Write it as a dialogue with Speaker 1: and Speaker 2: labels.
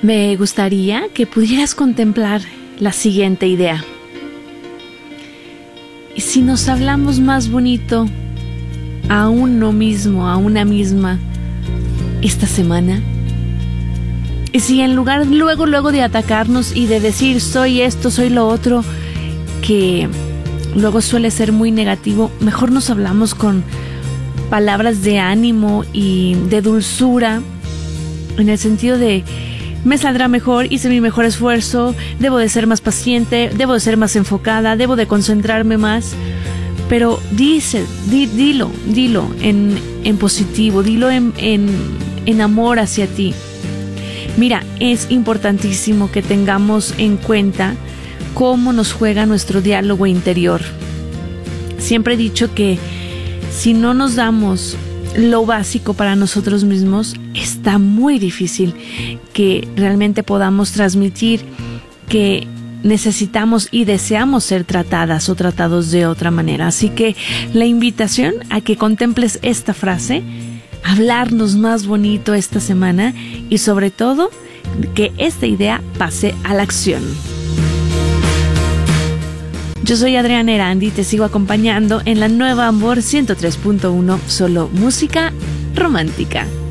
Speaker 1: Me gustaría que pudieras contemplar la siguiente idea. ¿Y si nos hablamos más bonito a uno mismo, a una misma, esta semana? ¿Y si en lugar luego de atacarnos y de decir soy esto, soy lo otro, que luego suele ser muy negativo, mejor nos hablamos con palabras de ánimo y de dulzura, en el sentido de me saldrá mejor, hice mi mejor esfuerzo, debo de ser más paciente, debo de ser más enfocada, debo de concentrarme más? Pero dilo en positivo, dilo en amor hacia ti. Mira, es importantísimo que tengamos en cuenta cómo nos juega nuestro diálogo interior. Siempre he dicho que si no nos damos lo básico para nosotros mismos, está muy difícil que realmente podamos transmitir que necesitamos y deseamos ser tratadas o tratados de otra manera. Así que la invitación a que contemples esta frase, hablarnos más bonito esta semana y sobre todo que esta idea pase a la acción. Yo soy Adriana Erandi y te sigo acompañando en la nueva Amor 103.1, solo música romántica.